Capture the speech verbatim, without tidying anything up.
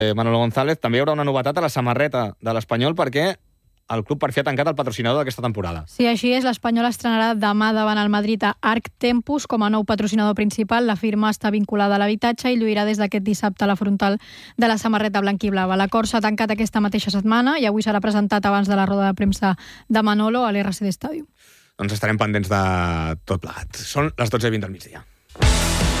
Manolo González, també hi haurà una novetat a la samarreta de l'Espanyol perquè el club per fi ha tancat el patrocinador d'aquesta temporada. Sí, així és. L'Espanyol estrenarà demà davant el Madrid a Arc Tempus com a nou patrocinador principal. La firma està vinculada a l'habitatge i lluirà des d'aquest dissabte a la frontal de la samarreta blanquiblava. L'acord s'ha tancat aquesta mateixa setmana i avui serà presentat abans de la roda de premsa de Manolo a l'R C D Stadium. Doncs estarem pendents de tot plegat. Són les dotze i vint del migdia.